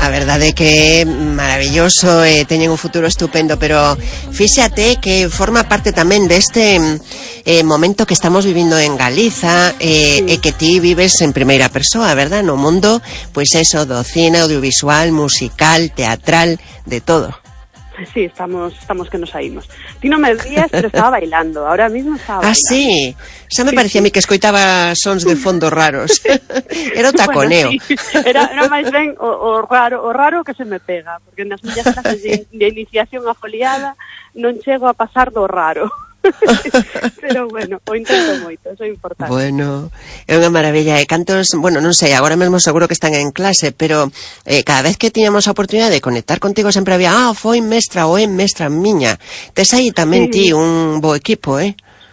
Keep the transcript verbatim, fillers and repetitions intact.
A verdade é que é maravilloso e eh, teñen un futuro estupendo, pero fíxate que forma parte tamén deste eh, momento que estamos vivindo en Galiza eh, sí. e que ti vives en primeira persoa, verdad? No mundo, pois eso, do cine, audiovisual, musical, teatral, de todo. Sí, estamos estamos que nos saímos. Ti non me vías, pero estaba bailando. Ahora mismo estaba bailando. Ah, sí? Xa me sí, parecía sí. a mí que escoitaba sons de fondo raros. Era o taconeo. Bueno, sí. Era, era máis ben o, o raro o raro que se me pega, porque nas millas clases de, de iniciación a foliada non chego a pasar do raro. Pero bueno, o intento moito, eso é importante. Bueno, é unha maravilla. E cantos, bueno, non sei, agora mesmo seguro que están en clase, pero eh, cada vez que tiñamos a oportunidade de conectar contigo sempre había, ah, foi mestra ou é mestra miña. Tes aí tamén sí. ti un bo equipo, eh?